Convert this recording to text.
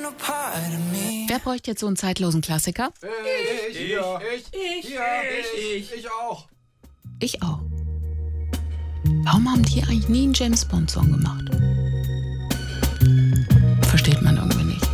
Wer bräuchte jetzt so einen zeitlosen Klassiker? Ich auch. Ich auch. Warum haben die eigentlich nie einen James-Bond-Song gemacht?